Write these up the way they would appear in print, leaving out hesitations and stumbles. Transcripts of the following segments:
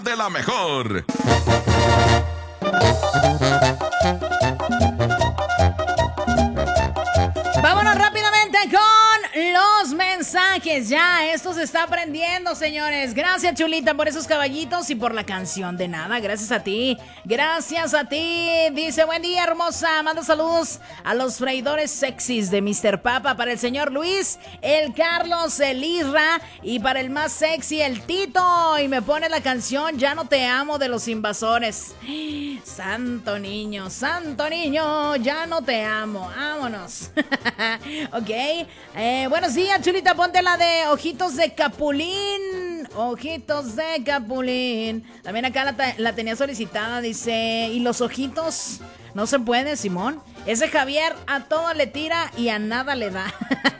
de la mejor. Vámonos rápidamente con los mensajes. Ya, esto se está aprendiendo, señores. Gracias, Chulita, por esos caballitos y por la canción. De nada, gracias a ti. Gracias a ti. Dice, buen día, hermosa. Manda saludos a los freidores sexys de Mr. Papa. Para el señor Luis, el Carlos, el Isra. Y para el más sexy, el Tito. Y me pone la canción Ya no te amo de los Invasores. Santo niño, ya no te amo. Vámonos. Ok. Buenos días, Chulita. Ponte la de Ojitos de Capulín. Ojitos de Capulín. También acá la tenía solicitada. Dice, ¿y los ojitos? No se puede, Simón. Ese Javier a todo le tira y a nada le da.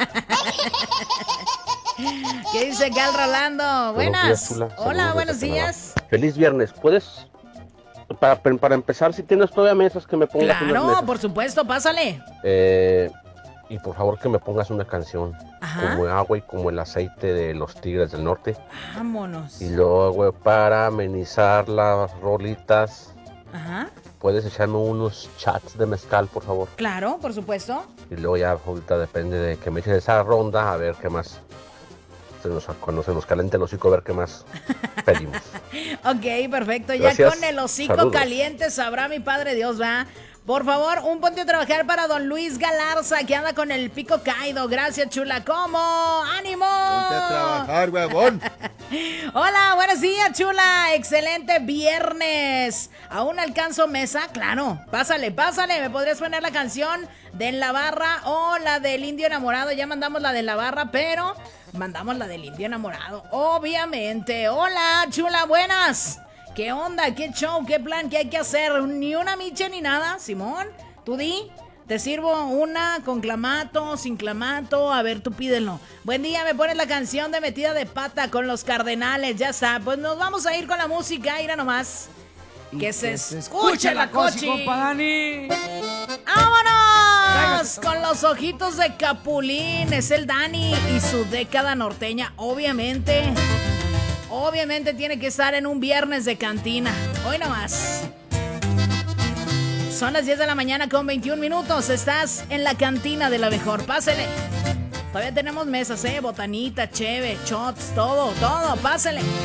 ¿Qué dice Gal Rolando? Buenas. Días, hola, buenos días. Feliz viernes. ¿Puedes, para empezar, si tienes todavía mesas, que me pongas unas Claro, mesas? por supuesto, pásale. Y por favor que me pongas una canción. Ajá. Como Agua y como el aceite de los Tigres del Norte. Vámonos. Y luego, para amenizar las rolitas, Ajá. ¿puedes echarme unos chats de mezcal, por favor? Claro, por supuesto. Y luego ya ahorita depende de que me eches esa ronda, a ver qué más. Cuando se nos calente el hocico, a ver qué más pedimos. Ok, perfecto. Gracias. Ya con el hocico Saludos. caliente sabrá mi padre Dios, ¿va? Por favor, un ponte a trabajar para don Luis Galarza, que anda con el pico caído. Gracias, chula. ¿Cómo? ¡Ánimo! Ponte a trabajar, huevón. Hola, buenos días, chula. Excelente viernes. ¿Aún alcanzo mesa? Claro. Pásale. ¿Me podrías poner la canción de La Barra o la del Indio Enamorado? Ya mandamos la de La Barra, pero mandamos la del Indio Enamorado, obviamente. Hola, chula, buenas. ¿Qué onda? ¿Qué show? ¿Qué plan? ¿Qué hay que hacer? Ni una miche ni nada, Simón. Tú di. Te sirvo una con clamato, sin clamato. A ver, tú pídelo. Buen día, me pones la canción de Metida de Pata con los Cardenales. Ya está. Pues nos vamos a ir con la música. Mira nomás. Que se escuche la cochi. compa Dani. ¡Vámonos! Con los ojitos de Capulín. Es el Dani y su década norteña, obviamente. Obviamente tiene que estar en un viernes de cantina. Hoy nomás. Son las 10 de la mañana con 21 minutos. Estás en la cantina de la mejor. Pásele. Todavía tenemos mesas, botanita, cheve, shots, todo. Pásele.